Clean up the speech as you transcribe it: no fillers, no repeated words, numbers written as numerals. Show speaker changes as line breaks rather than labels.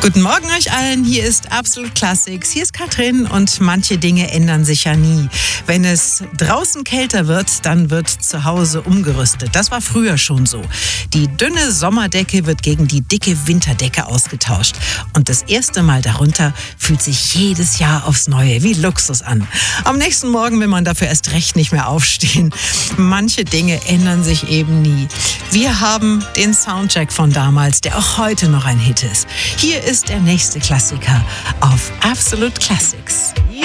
Guten Morgen euch allen, hier ist Absolut Classics, hier ist Katrin und manche Dinge ändern sich ja nie. Wenn es draußen kälter wird, dann wird zu Hause umgerüstet. Das war früher schon so. Die dünne Sommerdecke wird gegen die dicke Winterdecke ausgetauscht. Und das erste Mal darunter fühlt sich jedes Jahr aufs Neue wie Luxus an. Am nächsten Morgen will man dafür erst recht nicht mehr aufstehen. Manche Dinge ändern sich eben nie. Wir haben den Soundcheck von damals, der auch heute noch ein Hit ist. Hier ist der nächste Klassiker auf Absolute Classics.